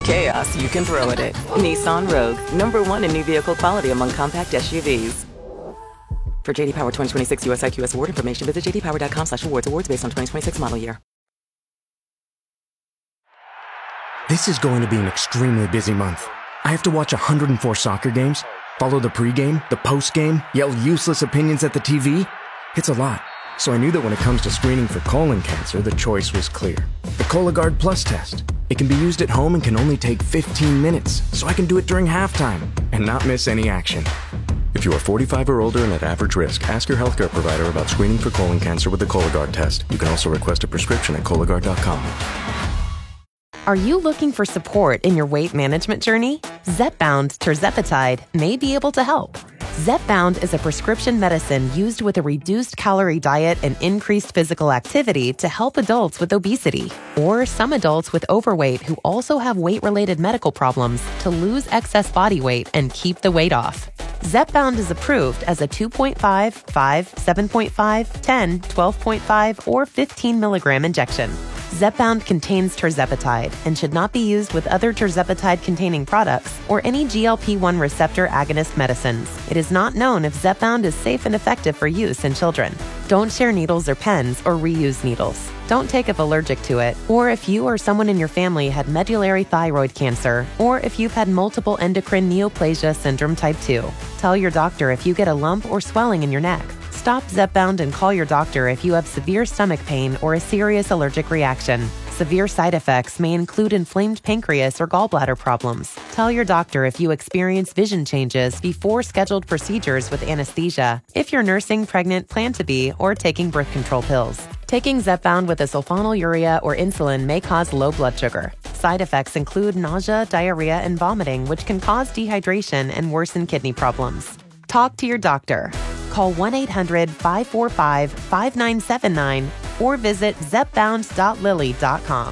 chaos, you can throw at it. Nissan Rogue, #1 in new vehicle quality among compact SUVs. For JD Power 2026 US IQS award information, visit jdpower.com/awards. Awards based on 2026 model year. This is going to be an extremely busy month. I have to watch 104 soccer games, follow the pregame, the postgame, yell useless opinions at the TV. It's a lot. So I knew that when it comes to screening for colon cancer, the choice was clear. The Cologuard Plus test. It can be used at home and can only take 15 minutes, so I can do it during halftime and not miss any action. If you are 45 or older and at average risk, ask your healthcare provider about screening for colon cancer with the Cologuard test. You can also request a prescription at Cologuard.com. Are you looking for support in your weight management journey? Zepbound tirzepatide may be able to help. Zepbound is a prescription medicine used with a reduced calorie diet and increased physical activity to help adults with obesity or some adults with overweight who also have weight-related medical problems to lose excess body weight and keep the weight off. Zepbound is approved as a 2.5, 5, 7.5, 10, 12.5, or 15 milligram injection. Zepbound contains tirzepatide and should not be used with other tirzepatide-containing products or any GLP-1 receptor agonist medicines. It is not known if Zepbound is safe and effective for use in children. Don't share needles or pens or reuse needles. Don't take if allergic to it, or if you or someone in your family had medullary thyroid cancer, or if you've had multiple endocrine neoplasia syndrome type 2. Tell your doctor if you get a lump or swelling in your neck. Stop Zepbound and call your doctor if you have severe stomach pain or a serious allergic reaction. Severe side effects may include inflamed pancreas or gallbladder problems. Tell your doctor if you experience vision changes before scheduled procedures with anesthesia, if you're nursing, pregnant, plan to be, or taking birth control pills. Taking Zepbound with a sulfonylurea or insulin may cause low blood sugar. Side effects include nausea, diarrhea, and vomiting, which can cause dehydration and worsen kidney problems. Talk to your doctor. Call 1-800-545-5979 or visit zepbound.lily.com.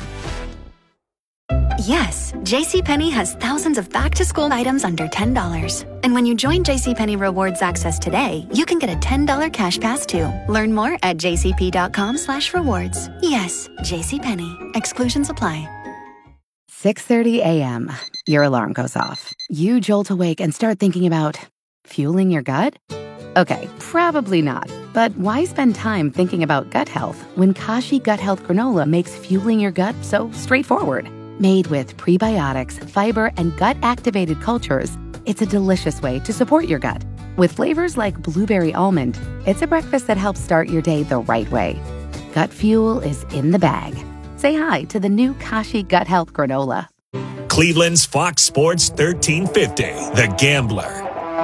Yes, JCPenney has thousands of back-to-school items under $10. And when you join JCPenney Rewards Access today, you can get a $10 cash pass too. Learn more at jcp.com/rewards. Yes, JCPenney. Exclusions apply. 6:30 a.m. Your alarm goes off. You jolt awake and start thinking about fueling your gut? Okay, probably not. But why spend time thinking about gut health when Kashi Gut Health Granola makes fueling your gut so straightforward? Made with prebiotics, fiber, and gut-activated cultures, it's a delicious way to support your gut. With flavors like blueberry almond, it's a breakfast that helps start your day the right way. Gut fuel is in the bag. Say hi to the new Kashi Gut Health Granola. Cleveland's Fox Sports 1350, The Gambler.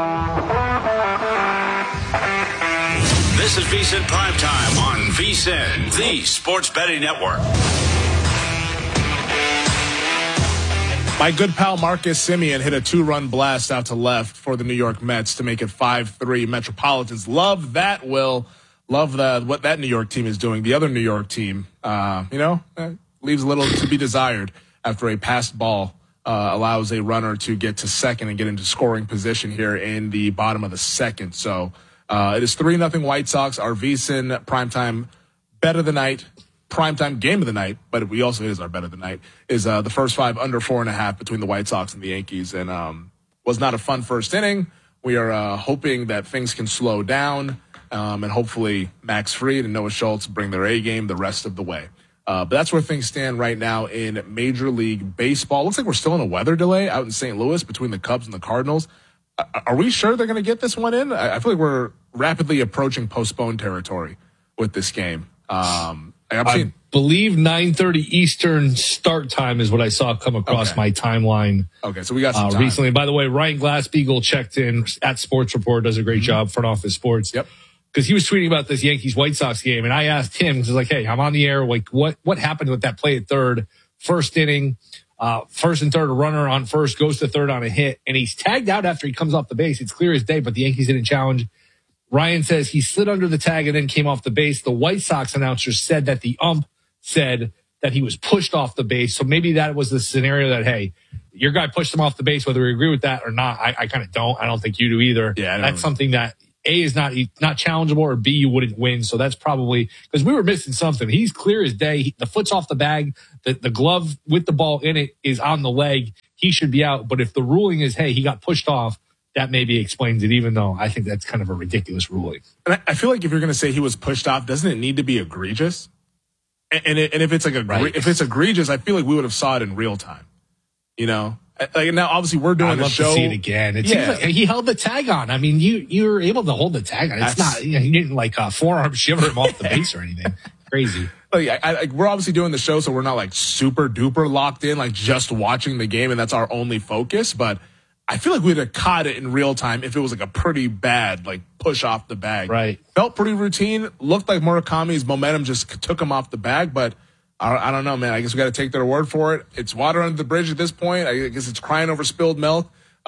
This is VSiN Primetime on VSiN, the sports betting network. My good pal Marcus Semien hit a 2-run blast out to left for the New York Mets to make it 5-3. Metropolitans love that, Will. Love what that New York team is doing. The other New York team, leaves a little to be desired after a passed ball allows a runner to get to second and get into scoring position here in the bottom of the second. So it is 3-0 White Sox. Our VSiN primetime bet of the night, primetime game of the night, but we also is our bet of the night, is the first 5 under 4.5 between the White Sox and the Yankees. And was not a fun first inning. We are hoping that things can slow down and hopefully Max Fried and Noah Schultz bring their A game the rest of the way. But that's where things stand right now in Major League Baseball. Looks like we're still in a weather delay out in St. Louis between the Cubs and the Cardinals. Are we sure they're going to get this one in? I feel like we're rapidly approaching postponed territory with this game. I believe 9:30 Eastern start time is what I saw come across my timeline. Okay, so we got some time. Recently. By the way, Ryan Glassbeagle checked in at Sports Report, does a great job, front office sports. Yep. Because he was tweeting about this Yankees-White Sox game, and I asked him, because like, hey, I'm on the air. Like, what happened with that play at third? First inning, first and third, a runner on first, goes to third on a hit, and he's tagged out after he comes off the base. It's clear as day, but the Yankees didn't challenge. Ryan says he slid under the tag and then came off the base. The White Sox announcer said that the ump said that he was pushed off the base. So maybe that was the scenario that, hey, your guy pushed him off the base, whether we agree with that or not. I kind of don't. I don't think you do either. Yeah, that's something that A, is not challengeable, or B, you wouldn't win. So that's probably because we were missing something. He's clear as day. The foot's off the bag. The glove with the ball in it is on the leg. He should be out. But if the ruling is, hey, he got pushed off, that maybe explains it, even though I think that's kind of a ridiculous ruling. And I feel like if you're going to say he was pushed off, doesn't it need to be egregious? And if it's like if it's egregious, I feel like we would have saw it in real time. You know, like now obviously we're doing the show. To see it again. It seems like he held the tag on. I mean, you were able to hold the tag on. It's not, you didn't like forearm shiver him off the base or anything. Crazy. Like we're obviously doing the show, so we're not like super duper locked in, like just watching the game, and that's our only focus. But I feel like we'd have caught it in real time if it was like a pretty bad like push off the bag. Right. Felt pretty routine. Looked like Murakami's momentum just took him off the bag, but I don't know, man. I guess we got to take their word for it. It's water under the bridge at this point. I guess it's crying over spilled milk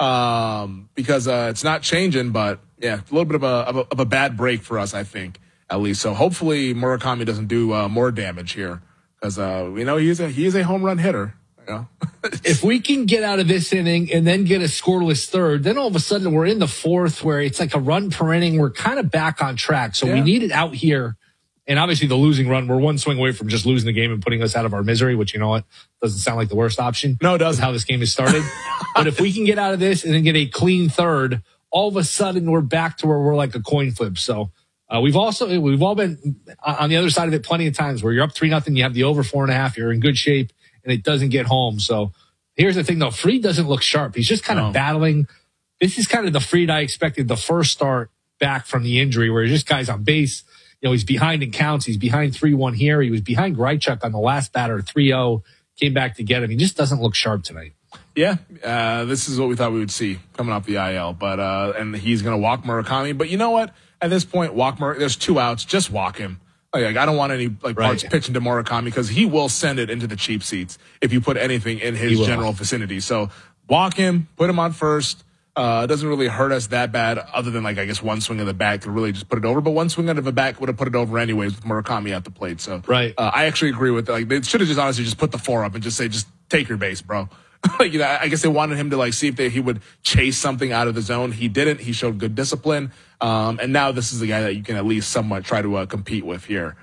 because it's not changing. But yeah, a little bit of a bad break for us, I think, at least. So hopefully Murakami doesn't do more damage here because we know he is a home run hitter. You know? If we can get out of this inning and then get a scoreless third, then all of a sudden we're in the fourth where it's like a run per inning. We're kind of back on track. So we need it out here. And obviously the losing run, we're one swing away from just losing the game and putting us out of our misery, which, you know what, doesn't sound like the worst option. No, it doesn't. That's how this game is started. But if we can get out of this and then get a clean third, all of a sudden we're back to where we're like a coin flip. So we've all been on the other side of it plenty of times where you're up 3-0, you have the over 4.5, you're in good shape, and it doesn't get home. So here's the thing, though. Fried doesn't look sharp. He's just kind of battling. This is kind of the Fried I expected the first start back from the injury, where just guys on base. You know, he's behind in counts. He's behind 3-1 here. He was behind Grichuk on the last batter, 3-0. Came back to get him. He just doesn't look sharp tonight. Yeah, this is what we thought we would see coming off the IL. But and he's going to walk Murakami. But you know what? At this point, there's 2 outs. Just walk him. Like I don't want any parts pitching to Murakami because he will send it into the cheap seats if you put anything in his general vicinity. So walk him, put him on first. It doesn't really hurt us that bad, other than like I guess one swing of the bat could really just put it over. But one swing out of the bat would have put it over anyways with Murakami at the plate. So I actually agree with like they should have just honestly just put the 4 up and just say just take your base, bro. Like, you know, I guess they wanted him to like see if he would chase something out of the zone. He didn't. He showed good discipline. And now this is the guy that you can at least somewhat try to compete with here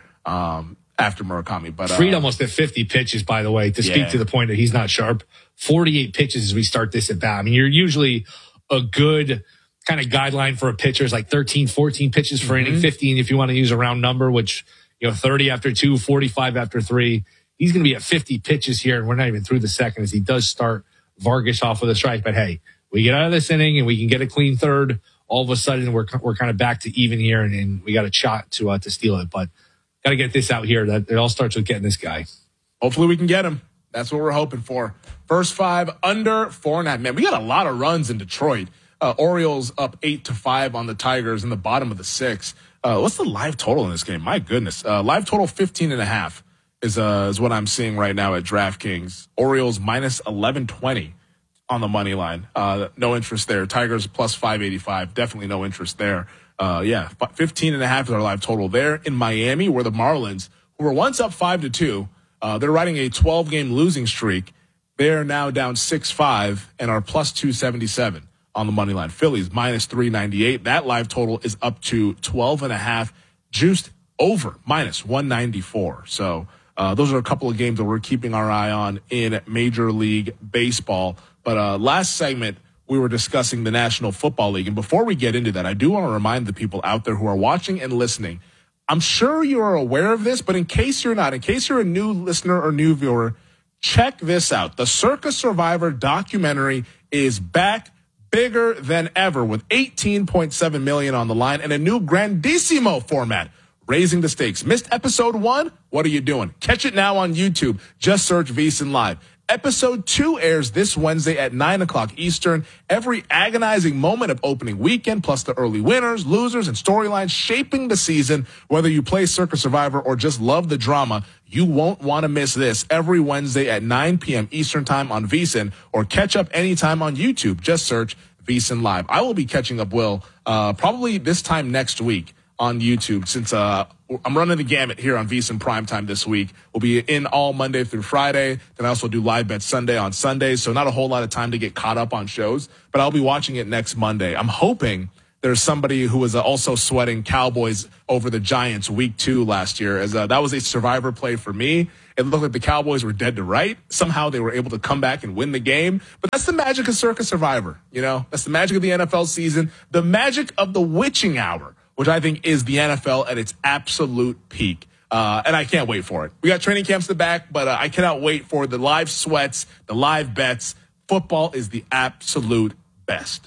after Murakami. But Fried almost at 50 pitches, by the way, to speak to the point that he's not sharp. 48 pitches as we start this at bat. I mean, you're usually a good kind of guideline for a pitcher is like 13, 14 pitches for inning, 15 if you want to use a round number, which, you know, 30 after 2, 45 after 3. He's going to be at 50 pitches here, and we're not even through the second as he does start Vargas off with a strike. But, hey, we get out of this inning and we can get a clean third. All of a sudden, we're kind of back to even here, and we got a shot to steal it. But got to get this out here. That it all starts with getting this guy. Hopefully we can get him. That's what we're hoping for. First 5 under 4.5. Man, we got a lot of runs in Detroit. Orioles up 8-5 on the Tigers in the bottom of the 6th. What's the live total in this game? My goodness. Live total 15.5 is what I'm seeing right now at DraftKings. Orioles minus 1120 on the money line. No interest there. Tigers plus 585. Definitely no interest there. 15.5 is our live total there. In Miami, where the Marlins, who were once up 5-2, they're riding a 12-game losing streak. They're now down 6-5 and are plus 277 on the money line. Phillies minus 398. That live total is up to 12.5, juiced over minus 194. So those are a couple of games that we're keeping our eye on in Major League Baseball. But last segment, we were discussing the National Football League. And before we get into that, I do want to remind the people out there who are watching and listening, I'm sure you are aware of this, but in case you're not, in case you're a new listener or new viewer, check this out. The Circa Survivor documentary is back, bigger than ever, with $18.7 million on the line and a new Grandissimo format, raising the stakes. Missed episode 1? What are you doing? Catch it now on YouTube. Just search VSiN Live. Episode 2 airs this Wednesday at 9 o'clock Eastern. Every agonizing moment of opening weekend, plus the early winners, losers, and storylines shaping the season. Whether you play Circa Survivor or just love the drama, you won't want to miss this every Wednesday at 9 p.m. Eastern Time on VSiN, or catch up anytime on YouTube. Just search VSiN Live. I will be catching up, Will, probably this time next week on YouTube, since I'm running the gamut here on VSiN Primetime this week. We'll be in all Monday through Friday. Then I also do Live Bet Sunday on Sundays, so not a whole lot of time to get caught up on shows, but I'll be watching it next Monday. I'm hoping there's somebody who was also sweating Cowboys over the Giants week 2 last year. As that was a survivor play for me. It looked like the Cowboys were dead to right. Somehow they were able to come back and win the game. But that's the magic of Circa Survivor. That's the magic of the NFL season, the magic of the witching hour, which I think is the NFL at its absolute peak. And I can't wait for it. We got training camps in the back, but I cannot wait for the live sweats, the live bets. Football is the absolute best.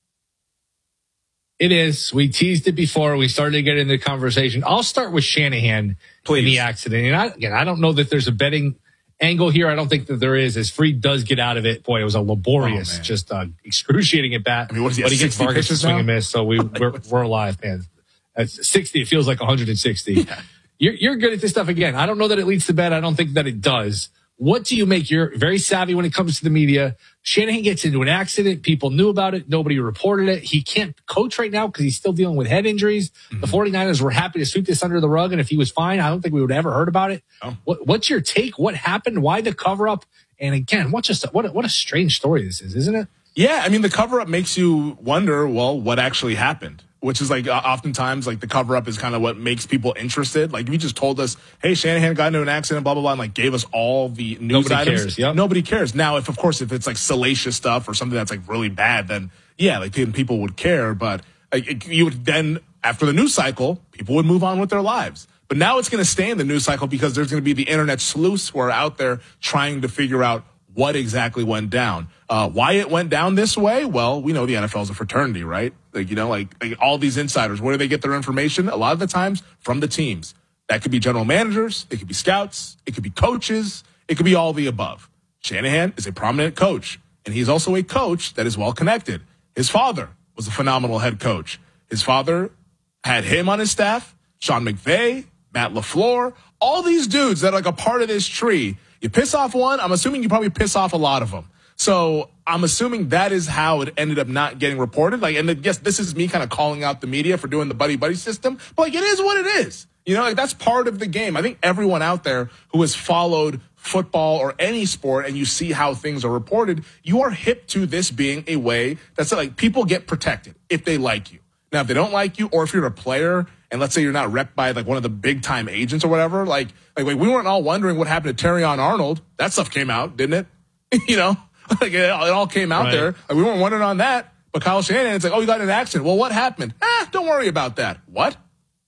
It is. We teased it before. We started to get into the conversation. I'll start with Shanahan in the accident. And I don't know that there's a betting angle here. I don't think that there is. As Freed does get out of it, boy, it was a laborious, just excruciating at bat. I mean, what is he, but he gets Vargas to swing and miss, so we're alive, man. At 60, it feels like 160. Yeah. You're good at this stuff again. I don't know that it leads to bet. I don't think that it does. What do you make? You're very savvy when it comes to the media. Shanahan gets into an accident. People knew about it. Nobody reported it. He can't coach right now because he's still dealing with head injuries. Mm-hmm. The 49ers were happy to sweep this under the rug. And if he was fine, I don't think we would have ever heard about it. Oh. What's your take? What happened? Why the cover up? And again, what a strange story this is, isn't it? Yeah. I mean, the cover up makes you wonder, well, what actually happened? Which is like oftentimes like the cover up is kind of what makes people interested. Like if you just told us, hey, Shanahan got into an accident, blah, blah, blah, and like gave us all the news items. Cares, yep. Nobody cares. Now, if it's like salacious stuff or something that's like really bad, then yeah, like people would care. But you would then, after the news cycle, people would move on with their lives. But now it's going to stay in the news cycle because there's going to be the internet sleuths who are out there trying to figure out what exactly went down. Why it went down this way? Well, we know the NFL is a fraternity, right? Like all these insiders, where do they get their information? A lot of the times from the teams. That could be general managers. It could be scouts. It could be coaches. It could be all the above. Shanahan is a prominent coach, and he's also a coach that is well connected. His father was a phenomenal head coach. His father had him on his staff, Sean McVay, Matt LaFleur, all these dudes that are like a part of this tree. You piss off one, I'm assuming you probably piss off a lot of them. So I'm assuming that is how it ended up not getting reported. And yes, this is me kind of calling out the media for doing the buddy system, but it is what it is. That's part of the game. I think everyone out there who has followed football or any sport and you see how things are reported, you are hip to this being a way that's like people get protected if they like you. Now, if they don't like you, or if you're a player and let's say you're not repped by like one of the big time agents or whatever, like we weren't all wondering what happened to Terrion Arnold. That stuff came out, didn't it? Like it all came out there. Like we weren't wondering on that. But Kyle Shanahan, it's like, oh, you got in an accident. Well, what happened? Don't worry about that. What?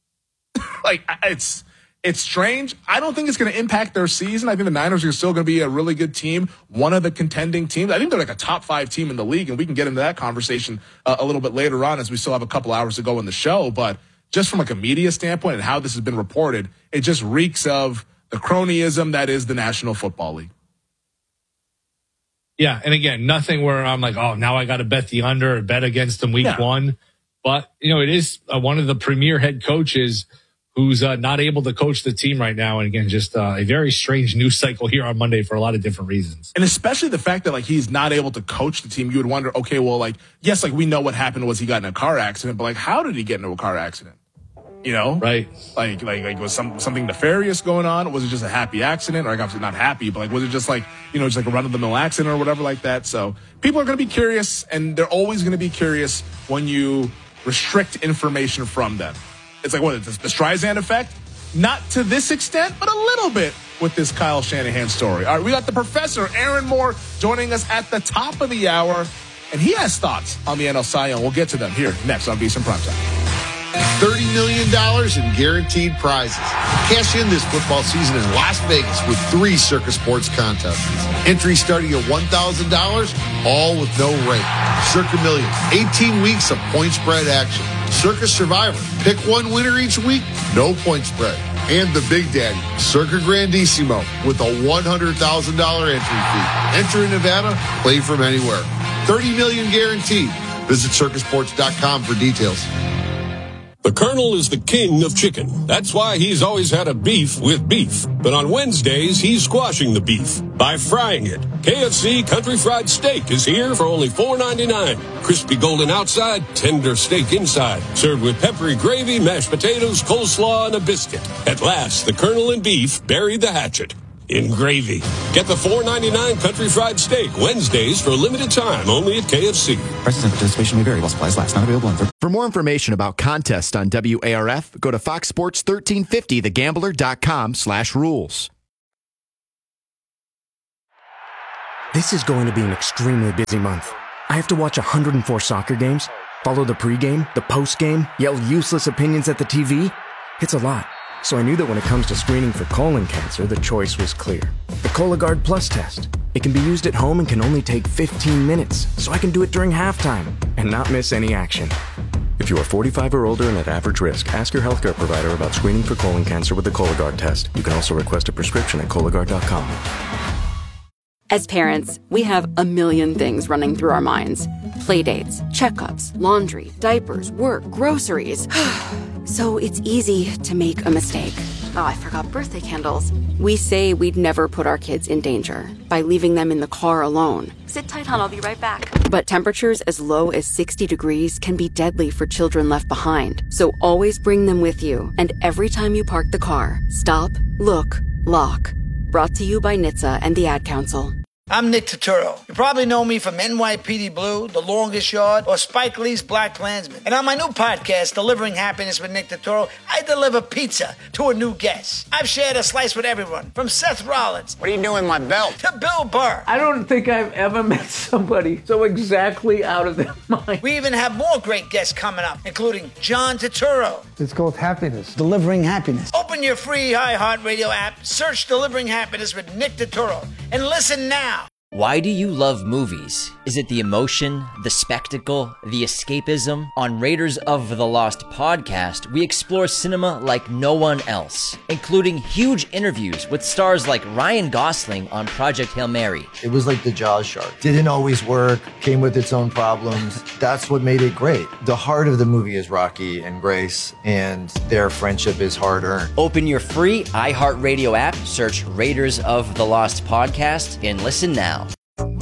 It's strange. I don't think it's going to impact their season. I think the Niners are still going to be a really good team, one of the contending teams. I think they're like a top 5 team in the league, and we can get into that conversation a little bit later on as we still have a couple hours to go in the show. But just from like a media standpoint and how this has been reported, it just reeks of the cronyism that is the National Football League. Yeah, and again, nothing where I'm like, oh, now I got to bet the under or bet against them week 1. But, it is one of the premier head coaches who's not able to coach the team right now. And again, just a very strange news cycle here on Monday for a lot of different reasons. And especially the fact that he's not able to coach the team. You would wonder, okay, well, yes, we know what happened was he got in a car accident, but how did he get into a car accident? Right. Like was something nefarious going on? Was it just a happy accident? Or obviously not happy, but was it just just a run of the mill accident or whatever like that? So people are going to be curious, and they're always going to be curious when you restrict information from them. It's like, what is this, the Streisand effect? Not to this extent, but a little bit with this Kyle Shanahan story. All right, we got the professor, Aaron Moore, joining us at the top of the hour, and he has thoughts on the NL Cy Young. We'll get to them here next on VSiN Primetime. $30 million in guaranteed prizes. Cash in this football season in Las Vegas with 3 Circa Sports contests. Entry starting at $1,000, all with no rate. Circa Million, 18 weeks of point spread action. Circa Survivor, pick one winner each week, no point spread. And the Big Daddy, Circa Grandissimo, with a $100,000 entry fee. Enter in Nevada, play from anywhere. $30 million guaranteed. Visit circasports.com for details. The Colonel is the king of chicken. That's why he's always had a beef with beef. But on Wednesdays, he's squashing the beef by frying it. KFC Country Fried Steak is here for only $4.99. Crispy golden outside, tender steak inside. Served with peppery gravy, mashed potatoes, coleslaw, and a biscuit. At last, the Colonel and beef buried the hatchet. in gravy. Get the $4.99 Country Fried Steak Wednesdays for a limited time only at KFC. Prices and participation may vary while supplies last. Not available in For more information about contests on WARF, go to Fox Sports 1350, thegambler.com/rules. This is going to be an extremely busy month. I have to watch 104 soccer games, follow the pregame, the postgame, yell useless opinions at the TV. It's a lot. So I knew that when it comes to screening for colon cancer, the choice was clear. The Cologuard Plus test. It can be used at home and can only take 15 minutes, so I can do it during halftime and not miss any action. If you are 45 or older and at average risk, ask your healthcare provider about screening for colon cancer with the Cologuard test. You can also request a prescription at Cologuard.com. As parents, we have a million things running through our minds. Playdates, checkups, laundry, diapers, work, groceries. So it's easy to make a mistake. Oh, I forgot birthday candles. We say we'd never put our kids in danger by leaving them in the car alone. Sit tight, hon, I'll be right back. But temperatures as low as 60 degrees can be deadly for children left behind. So always bring them with you. And every time you park the car, stop, look, lock. Brought to you by NHTSA and the Ad Council. I'm Nick Turturro. You probably know me from NYPD Blue, The Longest Yard, or Spike Lee's Black Klansman. And on my new podcast, Delivering Happiness with Nick Turturro, I deliver pizza to a new guest. I've shared a slice with everyone, from Seth Rollins. What are you doing with my belt? To Bill Burr. I don't think I've ever met somebody so exactly out of their mind. We even have more great guests coming up, including John Turturro. It's called Happiness. Delivering Happiness. Open your free iHeartRadio app, search Delivering Happiness with Nick Turturro, and listen now. Why do you love movies? Is it the emotion, the spectacle, the escapism? On Raiders of the Lost podcast, we explore cinema like no one else, including huge interviews with stars like Ryan Gosling on Project Hail Mary. It was like the Jaws shark. Didn't always work, came with its own problems. That's what made it great. The heart of the movie is Rocky and Grace, and their friendship is hard-earned. Open your free iHeartRadio app, search Raiders of the Lost podcast, and listen now.